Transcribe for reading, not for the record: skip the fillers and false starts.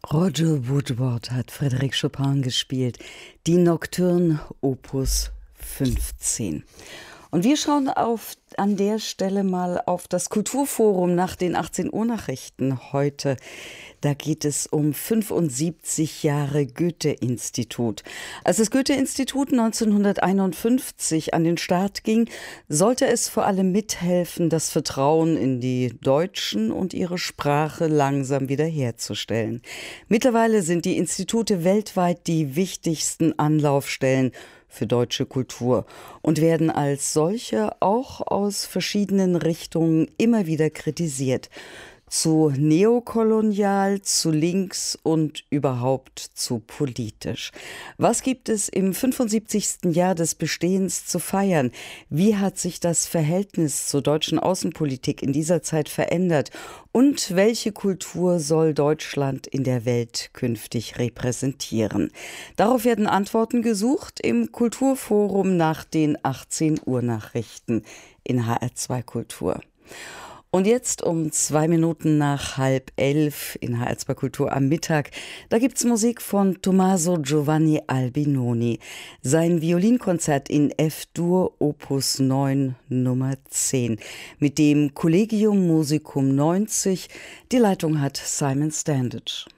Roger Woodward hat Frédéric Chopin gespielt, die Nocturne Opus 15. Und wir schauen an der Stelle mal auf das Kulturforum nach den 18 Uhr Nachrichten heute. Da geht es um 75 Jahre Goethe-Institut. Als das Goethe-Institut 1951 an den Start ging, sollte es vor allem mithelfen, das Vertrauen in die Deutschen und ihre Sprache langsam wiederherzustellen. Mittlerweile sind die Institute weltweit die wichtigsten Anlaufstellen für deutsche Kultur und werden als solche auch aus verschiedenen Richtungen immer wieder kritisiert. Zu neokolonial, zu links und überhaupt zu politisch. Was gibt es im 75. Jahr des Bestehens zu feiern? Wie hat sich das Verhältnis zur deutschen Außenpolitik in dieser Zeit verändert? Und welche Kultur soll Deutschland in der Welt künftig repräsentieren? Darauf werden Antworten gesucht im Kulturforum nach den 18 Uhr Nachrichten in HR2 Kultur. Und jetzt um 2 Minuten nach 10:30 in HR2 Kultur am Mittag, da gibt's Musik von Tommaso Giovanni Albinoni. Sein Violinkonzert in F-Dur Opus 9 Nummer 10 mit dem Collegium Musicum 90. Die Leitung hat Simon Standage.